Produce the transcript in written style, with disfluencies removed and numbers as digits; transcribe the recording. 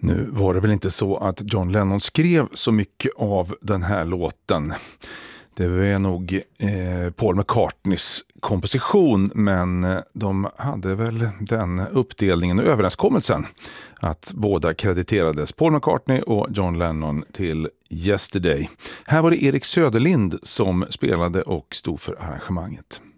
Nu var det väl inte så att John Lennon skrev så mycket av den här låten. Det var nog Paul McCartneys komposition, men de hade väl den uppdelningen och överenskommelsen att båda krediterades, Paul McCartney och John Lennon, till Yesterday. Här var det Erik Söderlind som spelade och stod för arrangemanget.